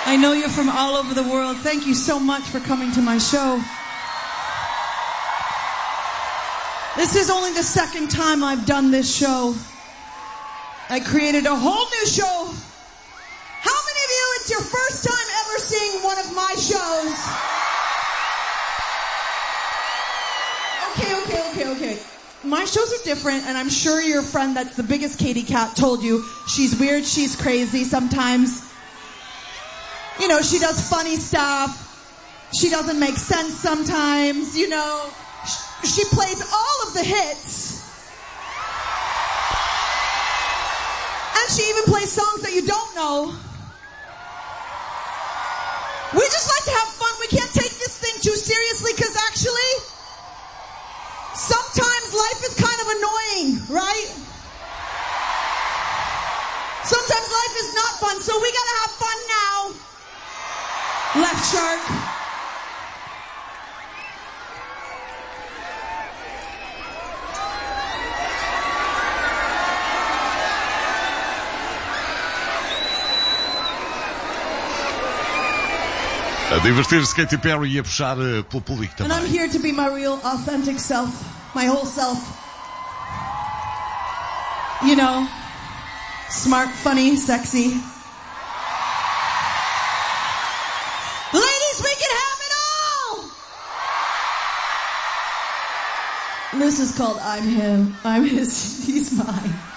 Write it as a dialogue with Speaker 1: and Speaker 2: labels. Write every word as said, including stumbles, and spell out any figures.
Speaker 1: I know you're from all over the world. Thank you so much for coming to my show. This is only the second time I've done this show. I created a whole new show. How many of you, it's your first time ever seeing one of my shows? Okay, okay, okay, okay. My shows are different, and I'm sure your friend that's the biggest Katy Cat told you she's weird, she's crazy sometimes. You know, she does funny stuff. She doesn't make sense sometimes, you know. She plays all of the hits. And she even plays songs that you don't know. We just like to have fun. We can't take this thing too seriously because actually, sometimes life is kind of annoying, right? Sometimes life is not fun, so we gotta have fun now. Left Shark.
Speaker 2: A divertir-se Katy Perry e a puxar uh, pelo público também.
Speaker 1: And I'm here to be my real, authentic self. My whole self. You know, smart, funny, sexy. Ladies, we can have it all! This is called I'm Him. I'm His, he's mine.